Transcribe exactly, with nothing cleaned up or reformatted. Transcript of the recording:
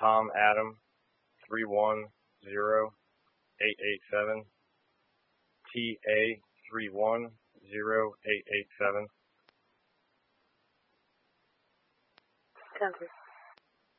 Tom Adam three one zero eight eight seven, T A three one zero eight eight seven. Copy.